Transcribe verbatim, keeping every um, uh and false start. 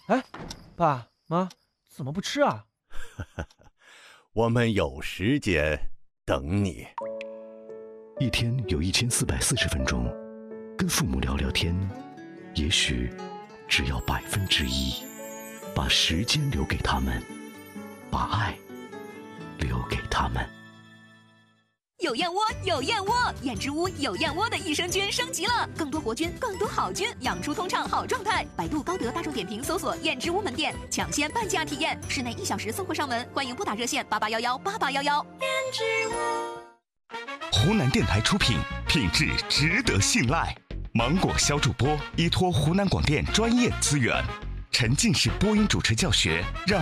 哎，爸妈怎么不吃啊？ 我们有时间等你。 一天有一千四百四十分钟，跟父母聊聊天，也许只要百分之一。把时间留给他们，把爱留给他们。 有燕窝，有燕窝，燕之屋有燕窝的益生菌升级了，更多活菌，更多好菌，养出通畅好状态。百度、高德、大众点评搜索燕之屋门店，抢先半价体验，室内一小时送货上门，欢迎拨打热线八八幺幺八八幺幺。燕之屋。湖南电台出品，品质值得信赖。芒果小主播依托湖南广电专业资源，沉浸式播音主持教学，让